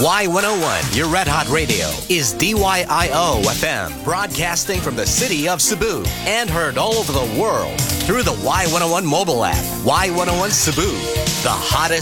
Y101, your red hot radio, is DYIO FM, broadcasting from the city of Cebu and heard all over the world through the Y101 mobile app. Y101 Cebu, the hottest